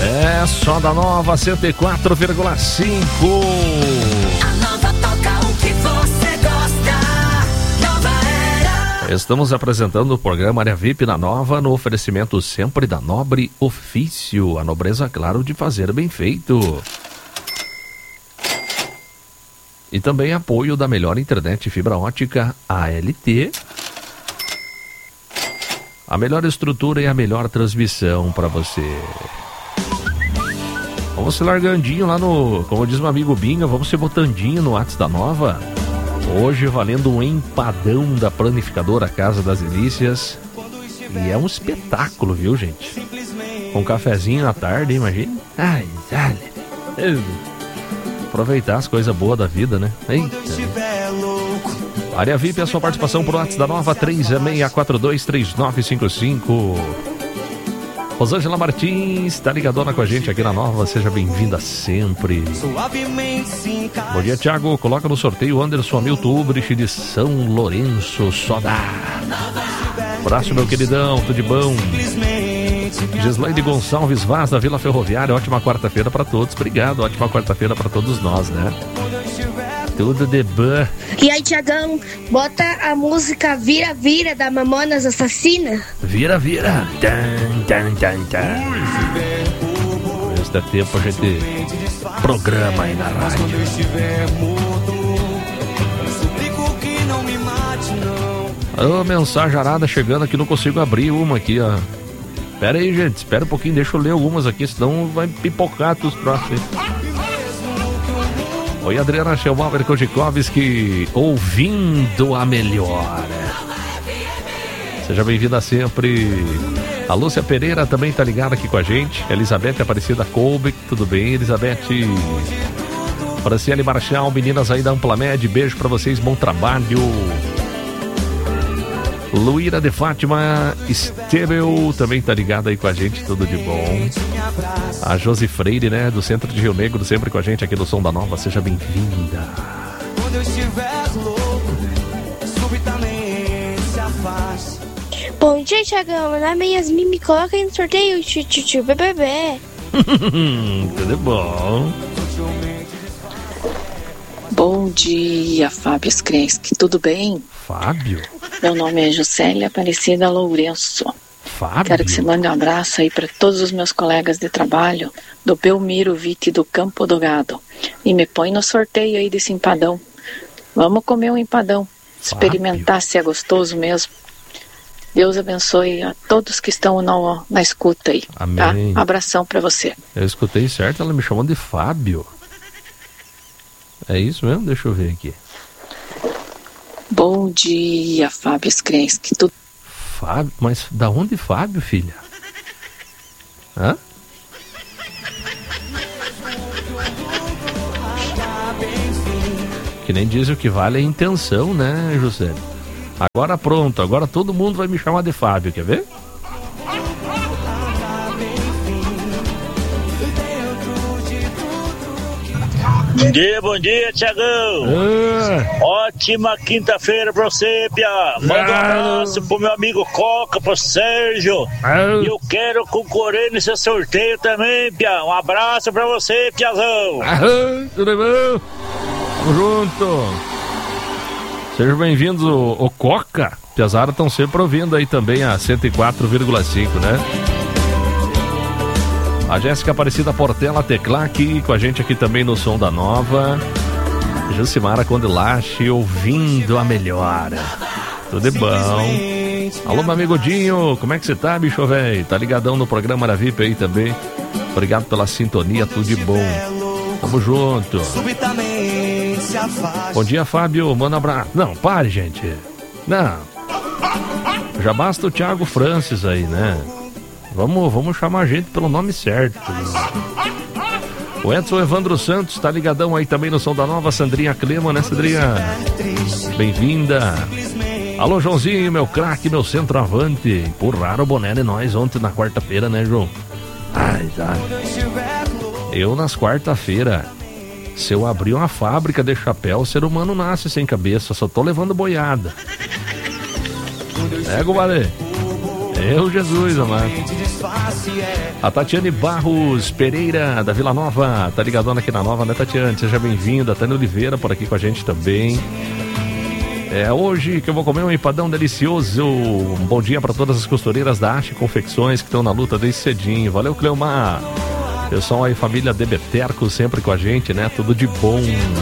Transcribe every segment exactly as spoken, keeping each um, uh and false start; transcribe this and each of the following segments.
É só da Nova cento e quatro vírgula cinco. A Nova toca o que você gosta. Nova Era. Estamos apresentando o programa Área V I P na Nova, no oferecimento sempre da Nobre Ofício. A nobreza, claro, de fazer bem feito. E também apoio da melhor internet fibra ótica A L T. A melhor estrutura e a melhor transmissão para você. Vamos se largandinho lá no, como diz meu amigo Binga, vamos se botandinho no WhatsApp da Nova. Hoje valendo um empadão da Planificadora Casa das Delícias. E é um espetáculo, viu, gente? Com um cafezinho à tarde, imagina. Ai, ai. Aproveitar as coisas boas da vida, né? Eita. Área V I P, a sua participação pro WhatsApp da Nova, três seis quatro dois, três nove cinco cinco. Rosângela Martins, tá ligadona com a gente aqui na Nova, seja bem-vinda sempre. Bom dia, Thiago, coloca no sorteio Anderson Hamilton Ubrich de São Lourenço, só dá. Abraço, meu queridão, tudo de bom? Gislaine Gonçalves Vaz, da Vila Ferroviária, ótima quarta-feira pra todos, obrigado, ótima quarta-feira pra todos nós, né? Tudo de bom. E aí, Tiagão, bota a música Vira Vira da Mamonas Assassina. Vira Vira. Tan, tan, tan, tan. Este tempo a gente programa aí na rádio. Ô, mensagem arada chegando aqui, não consigo abrir uma aqui, ó. Pera aí, gente, espera um pouquinho, deixa eu ler algumas aqui, senão vai pipocar os próximos. Oi, Adriana Schelmauer Kojikovski, ouvindo a melhor. Seja bem-vinda sempre. A Lúcia Pereira também tá ligada aqui com a gente. Elizabeth Aparecida Kolbeck, tudo bem, Elizabeth? Franciele Marchal, meninas aí da Amplamed, beijo pra vocês, bom trabalho. Luíra de Fátima Estebel também tá ligada aí com a gente, tudo de bom. A Josi Freire, né, do Centro de Rio Negro, sempre com a gente aqui no Som da Nova, seja bem-vinda. Quando eu estiver louco, subitamente se afaste. Bom dia, Thiagão, meu nome é Yasmin, me coloca aí no sorteio, tchutchu, B B B. Tudo bom. Bom dia, Fábio Skrenski, tudo bem? Fábio? Meu nome é Juscelia Aparecida Lourenço. Fábio? Quero que você mande um abraço aí para todos os meus colegas de trabalho do Belmiro Vitti do Campo do Gado. E me põe no sorteio aí desse empadão. Vamos comer um empadão. Experimentar se é gostoso mesmo. Deus abençoe a todos que estão na, na escuta aí. Amém. Tá? Abração para você. Eu escutei certo, ela me chamou de Fábio. É isso mesmo? Deixa eu ver aqui. Bom dia, Fábio Skrenski. Tu... Fábio? Mas da onde Fábio, filha? Hã? Que nem diz o que vale a intenção, né, José? Agora pronto, agora todo mundo vai me chamar de Fábio, quer ver? Bom dia, bom dia, Thiagão. Ah. Ótima quinta-feira pra você, Pia. Manda um abraço pro meu amigo Coca, pro Sérgio. Ah. E eu quero concorrer nesse sorteio também, Pia. Um abraço pra você, Piazão. Ah, tudo bom? Tamo junto. Sejam bem-vindos, o, o Coca. Piazara estão sempre ouvindo aí também a cento e quatro vírgula cinco, né? A Jéssica Aparecida Portela Teclac com a gente aqui também no Som da Nova. Jucimara Condelache ouvindo a melhor. Tudo bom? Alô, meu amigo Dinho, como é que você tá, bicho velho? Tá ligadão no programa Área V I P aí também. Obrigado pela sintonia, tudo de bom. Tamo junto. Bom dia, Fábio, manda um abraço. Não, pare, gente. Não. Já basta o Thiago Francis aí, né? Vamos, vamos chamar a gente pelo nome certo. O Edson Evandro Santos tá ligadão aí também no Som da Nova. Sandrinha Clema, né, Sandrinha? Bem-vinda. Alô, Joãozinho, meu craque, meu centroavante. Empurraram o boné de nós ontem na quarta-feira, né, João? Ai, ai. Eu nas quarta-feira, se eu abrir uma fábrica de chapéu, o ser humano nasce sem cabeça. Só tô levando boiada. É, Gubaré. Eu, Jesus, amado. A Tatiane Barros Pereira, da Vila Nova, tá ligadona aqui na Nova, né, Tatiane? Seja bem-vinda. Tânia Oliveira por aqui com a gente também. É hoje que eu vou comer um empadão delicioso. Um bom dia para todas as costureiras da Arte Confecções que estão na luta desde cedinho. Valeu, Cleomar. Pessoal aí, família Debeterco, sempre com a gente, né? Tudo de bom.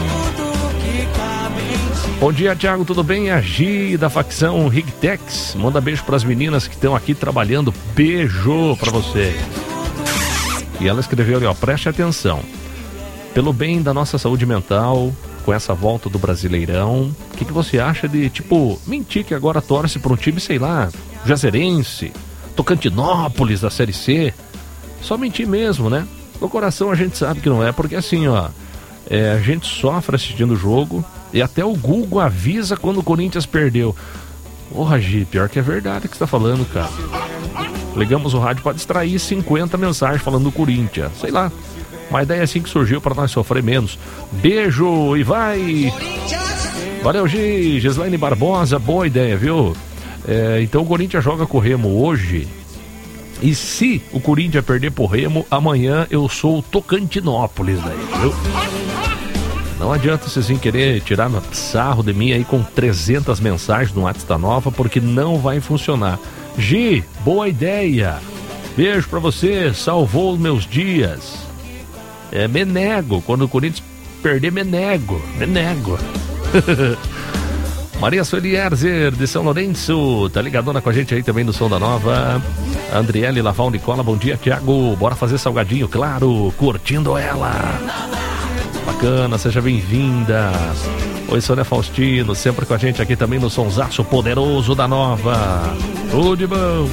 Bom dia, Thiago, tudo bem? A Gi da facção Rigtex manda beijo para as meninas que estão aqui trabalhando. Beijo para você. E ela escreveu ali, ó, preste atenção. Pelo bem da nossa saúde mental, com essa volta do Brasileirão, o que, que você acha de, tipo, mentir que agora torce para um time, sei lá, Juazeirense, Tocantinópolis da Série C? Só mentir mesmo, né? No coração a gente sabe que não é, porque assim, ó, é, a gente sofre assistindo o jogo e até o Google avisa quando o Corinthians perdeu. Porra, Gi, pior que é verdade o que você tá falando, cara. Ligamos o rádio para distrair cinquenta mensagens falando do Corinthians, sei lá. Uma ideia assim que surgiu para nós sofrer menos. Beijo e vai! Valeu, Gi. Gislaine Barbosa, boa ideia, viu? É, então o Corinthians joga com o Remo hoje. E se o Corinthians perder pro Remo, amanhã eu sou o Tocantinópolis daí, viu? Não adianta vocês em querer tirar sarro de mim aí com trezentas mensagens no WhatsApp da Nova, porque não vai funcionar. Gi, boa ideia. Beijo pra você, salvou os meus dias. É, me nego, quando o Corinthians perder, me nego, me nego. Maria Sueli Erzer, de São Lourenço, tá ligadona com a gente aí também no Som da Nova. Andriele Laval Nicola, bom dia, Thiago, bora fazer salgadinho, claro, curtindo ela. Bacana, seja bem-vinda. Oi, Sônia Faustino, sempre com a gente aqui também no Sonsaço Poderoso da Nova. Tudo de bom.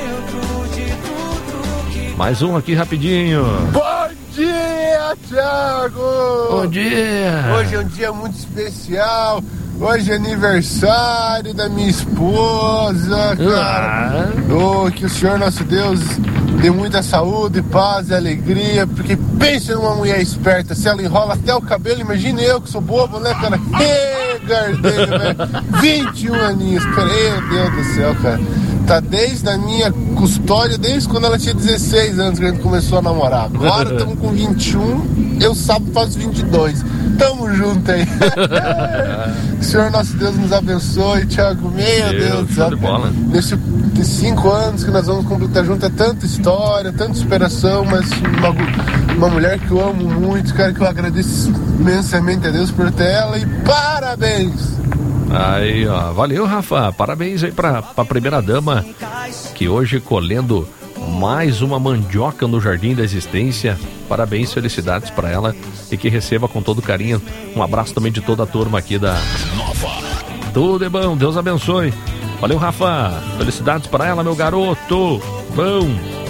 Mais um aqui rapidinho. Bom dia, Thiago! Bom dia! Hoje é um dia muito especial. Hoje é aniversário da minha esposa, cara. Ah. Oh, que o Senhor nosso Deus dê muita saúde, paz e alegria. Porque pensa numa mulher esperta, se ela enrola até o cabelo, imagina eu que sou bobo, né, cara? Gardeiro, né? vinte e um aninhos, cara. Meu Deus do céu, cara. Tá desde a minha custódia, desde quando ela tinha dezesseis anos que a gente começou a namorar. Agora estamos com vinte e um, eu sábado faço vinte e dois. Tamo junto aí. O Senhor nosso Deus nos abençoe, Thiago. Meu Deus, Deus do céu. De bola. Nesses cinco anos que nós vamos completar junto, é tanta história, tanta superação, mas uma, uma mulher que eu amo muito, cara, que eu agradeço imensamente a Deus por ter ela e parabéns! Aí, ó, valeu, Rafa, parabéns aí pra, pra primeira dama, que hoje colhendo mais uma mandioca no Jardim da Existência. Parabéns, felicidades pra ela e que receba com todo carinho. Um abraço também de toda a turma aqui da Nova. Tudo é bom, Deus abençoe. Valeu, Rafa, felicidades pra ela, meu garoto. Bom.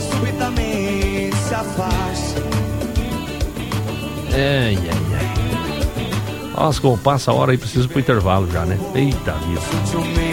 Ai, ai, ai. Nossa, como passa a hora aí, preciso pro intervalo já, né? Eita vida.